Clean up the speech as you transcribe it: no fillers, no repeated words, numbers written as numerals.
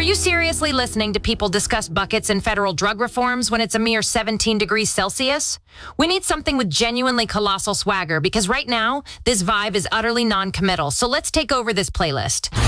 you seriously listening to people discuss buckets and federal drug reforms when it's a mere 17 degrees Celsius? We need something with genuinely colossal swagger because right now, this vibe is utterly non-committal. So let's take over this playlist.